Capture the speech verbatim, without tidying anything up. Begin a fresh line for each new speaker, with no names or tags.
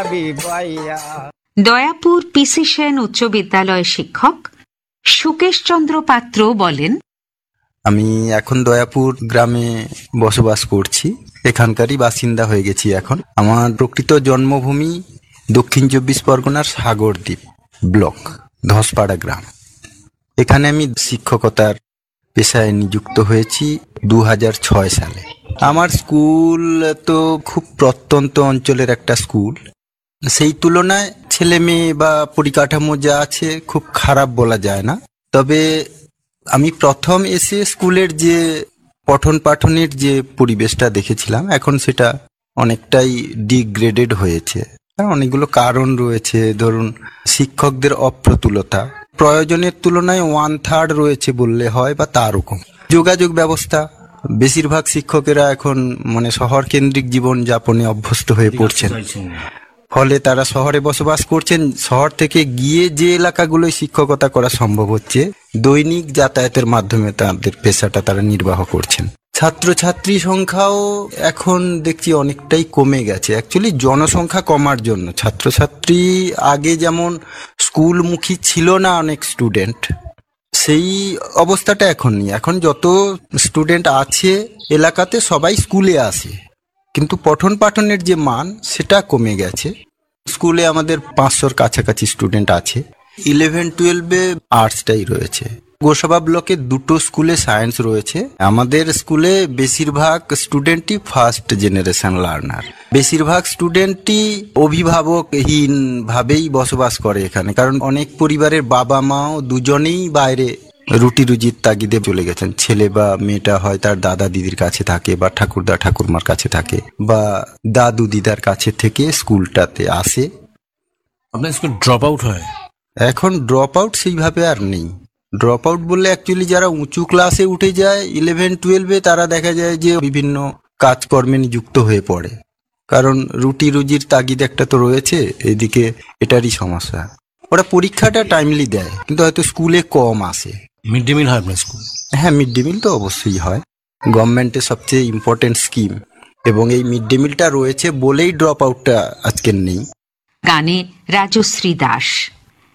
দয়াপুর পিসি সেন উচ্চ বিদ্যালয়ের শিক্ষক সুকেশ চন্দ্র পাত্র বলেন,
আমি এখন দয়াপুর গ্রামে বসবাস করছি, এখানকারই বাসিন্দা হয়ে গেছি এখন। আমার প্রকৃত জন্মভূমি দক্ষিণ চব্বিশ পরগনার সাগরদ্বীপ ব্লক ধসপাড়া গ্রাম। এখানে আমি শিক্ষকতার পেশায় নিযুক্ত হয়েছি দু হাজার ছয় সালে। আমার স্কুল তো খুব প্রত্যন্ত অঞ্চলের একটা স্কুল, সেই তুলনায় ছেলে মেয়ে বা পরিকাঠামো যা আছে খুব খারাপ বলা যায় না। তবে আমি প্রথম এসে স্কুলের যে পঠন পাঠনের যে পরিবেশটা দেখেছিলাম, এখন সেটা অনেকটাই ডিগ্রেডেড হয়েছে। অনেকগুলো কারণ রয়েছে, ধরুন শিক্ষকদের অপ্রতুলতা, প্রয়োজনের তুলনায় ওয়ান থার্ড রয়েছে বললে হয় বা তারও কম। যোগাযোগ ব্যবস্থা, বেশিরভাগ শিক্ষকেরা এখন মানে শহর কেন্দ্রিক জীবন যাপনে অভ্যস্ত হয়ে পড়ছেন, ফলে তারা শহরে বসবাস করছেন। শহর থেকে গিয়ে যে এলাকাগুলোয় শিক্ষকতা করা সম্ভব হচ্ছে, দৈনিক যাতায়াতের মাধ্যমে তাদের পেশাটা তারা নির্বাহ করছেন। ছাত্রছাত্রী সংখ্যাও এখন দেখছি অনেকটাই কমে গেছে। অ্যাকচুয়ালি জনসংখ্যা কমার জন্য ছাত্রছাত্রী আগে যেমন স্কুলমুখী ছিল না অনেক স্টুডেন্ট, সেই অবস্থাটা এখন নেই। এখন যত স্টুডেন্ট আছে এলাকাতে সবাই স্কুলে আসে, কিন্তু পঠন পাঠনের যে মান সেটা কমে গেছে। স্কুলে আমাদের পাঁচশোর কাছাকাছি স্টুডেন্ট আছে। ইলেভেন টুয়েলভে আর্টসটাই রয়েছে। গোসাবা ব্লকে দুটো স্কুলে সায়েন্স রয়েছে। আমাদের স্কুলে বেশিরভাগ স্টুডেন্টই ফার্স্ট জেনারেশন লার্নার। বেশিরভাগ স্টুডেন্টই অভিভাবকহীন ভাবেই বসবাস করে এখানে, কারণ অনেক পরিবারের বাবা মাও দুজনেই বাইরে রুটি রুজির তাগিদে চলে গেছেন। ছেলে বা মেয়েটা হয় তার দাদা দিদির কাছে থাকে, বা ঠাকুরদা ঠাকুরমার কাছে থাকে, বা দাদু দিদার কাছে থেকে স্কুলটাতে আসে।
আপনার স্কুল ড্রপ আউট হয়?
এখন ড্রপ আউট সেইভাবে আর নেই। ড্রপ আউট বললে অ্যাকচুয়ালি যারা উঁচু ক্লাসে উঠে যায় ইলেভেন টুয়েলভে, তারা দেখা যায় যে বিভিন্ন কাজকর্মে নিযুক্ত হয়ে পড়ে, কারণ রুটি রুজির তাগিদ একটা তো রয়েছে, এদিকে এটারই সমস্যা। ওরা পরীক্ষাটা টাইমলি দেয়, কিন্তু হয়তো স্কুলে কম আসে।
মিড ডে মিল হয় আপনার স্কুল?
হ্যাঁ, মিড ডে মিল তো অবশ্যই হয়, গভর্নমেন্টের সবচেয়ে ইম্পর্টেন্ট স্কিম, এবং এই মিড ডে মিলটা রয়েছে বলেই ড্রপ আউটটা আজকের নেই।
গানে রাজশ্রী দাস।